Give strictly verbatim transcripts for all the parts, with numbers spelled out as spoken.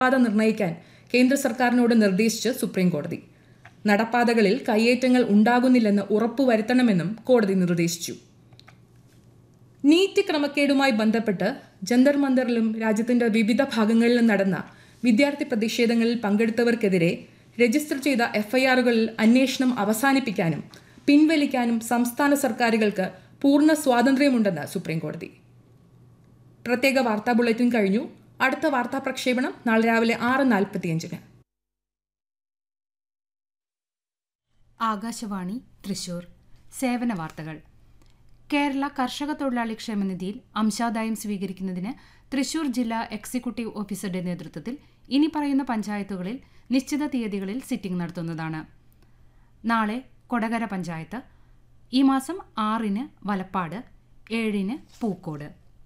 പാത നിർണ്ണയിക്കാൻ കേന്ദ്ര സർക്കാരിനോട് നിർദ്ദേശിച്ച് സുപ്രീംകോടതി. നടപ്പാതകളിൽ കയ്യേറ്റങ്ങൾ ഉണ്ടാകുന്നില്ലെന്ന് ഉറപ്പുവരുത്തണമെന്നും കോടതി നിർദ്ദേശിച്ചു. നീറ്റ് ക്രമക്കേടുമായി ബന്ധപ്പെട്ട് ജന്തർ മന്ദറിലും രാജ്യത്തിന്റെ വിവിധ ഭാഗങ്ങളിലും നടന്ന വിദ്യാർത്ഥി പ്രതിഷേധങ്ങളിൽ പങ്കെടുത്തവർക്കെതിരെ രജിസ്റ്റർ ചെയ്ത എഫ്ഐആറുകളിൽ അന്വേഷണം അവസാനിപ്പിക്കാനും പിൻവലിക്കാനും സംസ്ഥാന സർക്കാരുകൾക്ക് പൂർണ്ണ സ്വാതന്ത്ര്യമുണ്ടെന്ന് സുപ്രീംകോടതി. പ്രത്യേക വാർത്താ ബുള്ളറ്റിൻ കഴിഞ്ഞു. അടുത്ത വാർത്താ പ്രക്ഷേപണം നാളെ രാവിലെ ആറ് നാൽപ്പത്തിയഞ്ചിന്. ആകാശവാണി തൃശൂർ. സേവന വാർത്തകൾ. കേരള കർഷക തൊഴിലാളി ക്ഷേമനിധിയിൽ അംശാദായം സ്വീകരിക്കുന്നതിന് തൃശൂർ ജില്ലാ എക്സിക്യൂട്ടീവ് ഓഫീസറുടെ നേതൃത്വത്തിൽ ഇനി പറയുന്ന പഞ്ചായത്തുകളിൽ നിശ്ചിത തീയതികളിൽ സിറ്റിംഗ് നടത്തുന്നതാണ്. നാളെ കൊടകര പഞ്ചായത്ത്, ഈ മാസം ആറിന് വലപ്പാട്, ഏഴിന് പൂക്കോട്.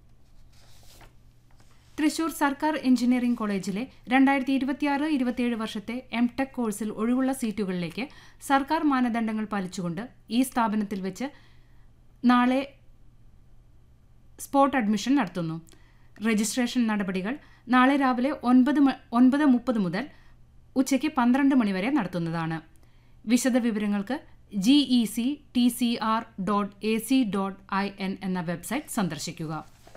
തൃശൂർ സർക്കാർ എഞ്ചിനീയറിംഗ് കോളേജിലെ രണ്ടായിരത്തി ഇരുപത്തിയാറ് ഇരുപത്തിയേഴ് വർഷത്തെ എം ടെക് കോഴ്സിൽ ഒഴിവുള്ള സീറ്റുകളിലേക്ക് സർക്കാർ മാനദണ്ഡങ്ങൾ പാലിച്ചുകൊണ്ട് ഈ സ്ഥാപനത്തിൽ വെച്ച് നാളെ സ്പോട്ട് അഡ്മിഷൻ നടത്തുന്നു. രജിസ്ട്രേഷൻ നടപടികൾ നാളെ രാവിലെ ഒൻപത് ഒൻപത് മുപ്പത് മുതൽ ഉച്ചയ്ക്ക് പന്ത്രണ്ട് മണിവരെ നടത്തുന്നതാണ്. വിശദവിവരങ്ങൾക്ക് G E C T C R dot A C dot I N എന്ന വെബ്സൈറ്റ് സന്ദർശിക്കുക.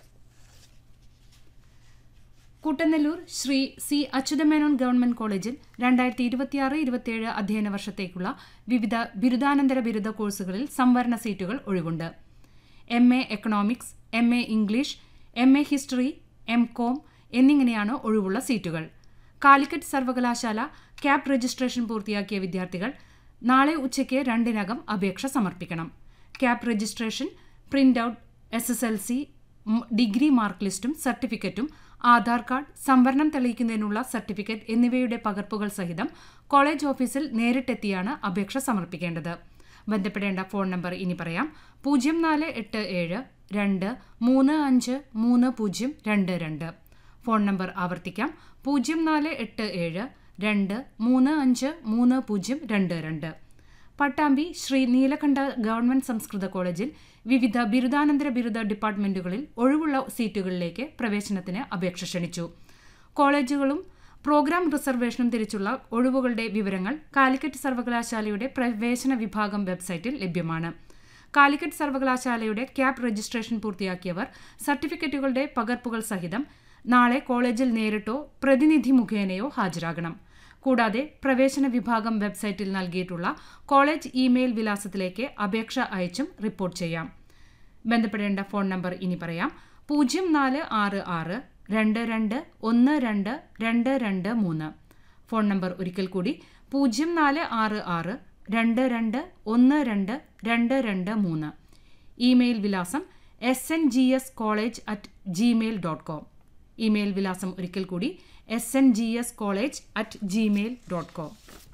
കുട്ടനെല്ലൂർ ശ്രീ സി അച്യുതമേനോൻ ഗവൺമെന്റ് കോളേജിൽ രണ്ടായിരത്തി ഇരുപത്തിയാറ് ഇരുപത്തിയേഴ് അധ്യയന വർഷത്തേക്കുള്ള വിവിധ ബിരുദാനന്തര ബിരുദ കോഴ്സുകളിൽ സംവരണ സീറ്റുകൾ ഒഴിവുണ്ട്. M A economics, M A English, M A history, M com എന്നിങ്ങനെയാണ് ഒഴിവുള്ള സീറ്റുകൾ. കാലിക്കറ്റ് സർവകലാശാല ക്യാപ് രജിസ്ട്രേഷൻ പൂർത്തിയാക്കിയ വിദ്യാർത്ഥികൾ നാളെ ഉച്ചയ്ക്ക് രണ്ടിനകം അപേക്ഷ സമർപ്പിക്കണം. Cap registration, print out, S S L C degree mark ലിസ്റ്റും സർട്ടിഫിക്കറ്റും, ആധാർ കാർഡ്, സംവരണം തെളിയിക്കുന്നതിനുള്ള സർട്ടിഫിക്കറ്റ് എന്നിവയുടെ പകർപ്പുകൾ സഹിതം കോളേജ് ഓഫീസിൽ നേരിട്ടെത്തിയാണ് അപേക്ഷ സമർപ്പിക്കേണ്ടത്. ബന്ധപ്പെടേണ്ട ഫോൺ നമ്പർ ഇനി പറയാം. പൂജ്യം നാല് എട്ട് ഏഴ് രണ്ട് മൂന്ന് അഞ്ച് മൂന്ന് പൂജ്യം രണ്ട് രണ്ട്. ഫോൺ നമ്പർ ആവർത്തിക്കാം. പൂജ്യം നാല് എട്ട് ഏഴ് രണ്ട് മൂന്ന് അഞ്ച് മൂന്ന് പൂജ്യം രണ്ട് രണ്ട്. പട്ടാമ്പി ശ്രീ നീലകണ്ഠ ഗവൺമെന്റ് സംസ്കൃത കോളേജിൽ വിവിധ ബിരുദാനന്തര ബിരുദ ഡിപ്പാർട്ട്മെന്റുകളിൽ ഒഴിവുള്ള സീറ്റുകളിലേക്ക് പ്രവേശനത്തിന് അപേക്ഷ ക്ഷണിച്ചു. കോളേജുകളും പ്രോഗ്രാം റിസർവേഷനും തിരിച്ചുള്ള ഒഴിവുകളുടെ വിവരങ്ങൾ കാലിക്കറ്റ് സർവകലാശാലയുടെ പ്രവേശന വിഭാഗം വെബ്സൈറ്റിൽ ലഭ്യമാണ്. കാലിക്കറ്റ് സർവകലാശാലയുടെ ക്യാപ് രജിസ്ട്രേഷൻ പൂർത്തിയാക്കിയവർ സർട്ടിഫിക്കറ്റുകളുടെ പകർപ്പുകൾ സഹിതം നാളെ കോളേജിൽ നേരിട്ടോ പ്രതിനിധി മുഖേനയോ ഹാജരാകണം. കൂടാതെ പ്രവേശന വിഭാഗം വെബ്സൈറ്റിൽ നൽകിയിട്ടുള്ള കോളേജ് ഇമെയിൽ വിലാസത്തിലേക്ക് അപേക്ഷ അയച്ചും റിപ്പോർട്ട് ചെയ്യാം. ബന്ധപ്പെടേണ്ട ഫോൺ നമ്പർ ഇനി പറയാം. പൂജ്യം നാല് ആറ് ആറ് രണ്ട് രണ്ട് ഒന്ന് രണ്ട് രണ്ട് രണ്ട് മൂന്ന്. ഫോൺ നമ്പർ ഒരിക്കൽ കൂടി പൂജ്യം നാല് ആറ് ആറ് രണ്ട് രണ്ട് ഒന്ന് രണ്ട് രണ്ട് രണ്ട് മൂന്ന്. ഇമെയിൽ വിലാസം S N G S college at Gmail dot com. Email വിലാസം ഒരിക്കൽ കൂടി S N G S college at Gmail dot com.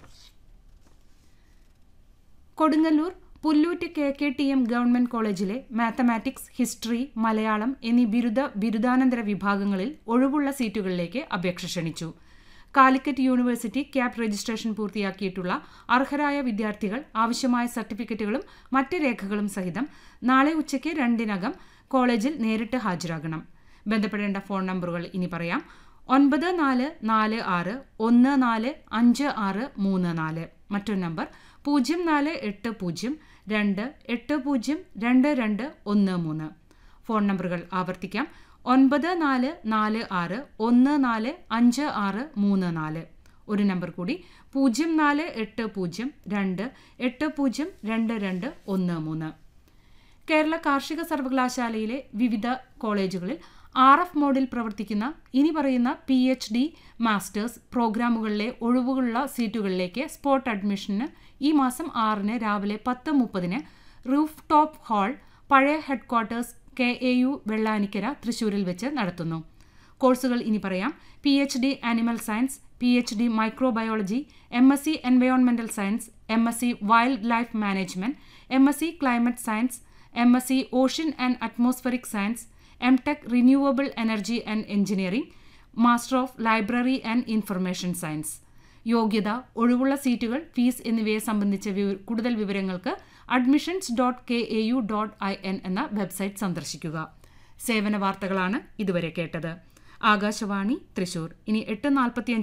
Kodungallur Pullut K K T M government കോളേജിലെ മാത്തമാറ്റിക്സ്, ഹിസ്റ്ററി, മലയാളം എന്നീ ബിരുദ ബിരുദാനന്തര വിഭാഗങ്ങളിൽ ഒഴിവുള്ള സീറ്റുകളിലേക്ക് അപേക്ഷ ക്ഷണിച്ചു. കാലിക്കറ്റ് യൂണിവേഴ്സിറ്റി ക്യാപ് രജിസ്ട്രേഷൻ പൂർത്തിയാക്കിയിട്ടുള്ള അർഹരായ വിദ്യാർത്ഥികൾ ആവശ്യമായ സർട്ടിഫിക്കറ്റുകളും മറ്റ് രേഖകളും സഹിതം നാളെ ഉച്ചയ്ക്ക് രണ്ടിനകം കോളേജിൽ നേരിട്ട് ഹാജരാകണം. ബന്ധപ്പെടേണ്ട ഫോൺ നമ്പറുകൾ ഇനി പറയാം. ഒൻപത് നാല് നാല് ആറ് ഒന്ന് നാല് അഞ്ച് ആറ് മൂന്ന് നാല്. മറ്റൊരു നമ്പർ പൂജ്യം നാല് എട്ട് പൂജ്യം രണ്ട് എട്ട് പൂജ്യം രണ്ട് രണ്ട് ഒന്ന് മൂന്ന്. ഫോൺ നമ്പറുകൾ ആവർത്തിക്കാം. ഒൻപത് നാല് നാല് ആറ് ഒന്ന് നാല് അഞ്ച് ആറ് മൂന്ന് നാല്. ഒരു നമ്പർ കൂടി പൂജ്യം നാല് എട്ട് പൂജ്യം രണ്ട് എട്ട് പൂജ്യം രണ്ട് രണ്ട് ഒന്ന് മൂന്ന്. കേരള കാർഷിക സർവകലാശാലയിലെ വിവിധ കോളേജുകളിൽ ആർ എഫ് മോഡിൽ പ്രവർത്തിക്കുന്ന ഇനി പറയുന്ന P H D, masters പ്രോഗ്രാമുകളിലെ ഒഴിവുകളുള്ള സീറ്റുകളിലേക്ക് spot അഡ്മിഷന് ഈ മാസം ആറിന് രാവിലെ പത്ത് മുപ്പതിന് റൂഫ് ടോപ്പ് ഹാൾ, പഴയ headquarters, K A U Vellanikkara, തൃശൂരിൽ വെച്ച് നടത്തുന്നു. കോഴ്സുകൾ ഇനി പറയാം. P H D animal science, P H D microbiology, M S C എൻവയോൺമെന്റൽ science, M S C wild life management, M S C climate science, M S C ocean and atmospheric science, M tech renewable energy and engineering, master of library and information science. യോഗ്യത, ഒഴിവുള്ള സീറ്റുകൾ, fees എന്നിവയെ സംബന്ധിച്ച കൂടുതൽ വിവരങ്ങൾക്ക് admissions dot K A U dot I N എന്ന website സന്ദർശിക്കുക. സേവന വാർത്തകളാണ് ഇതുവരെ കേട്ടത്. ആകാശവാണി തൃശൂർ. ഇനി എട്ട് നാൽപ്പത്തി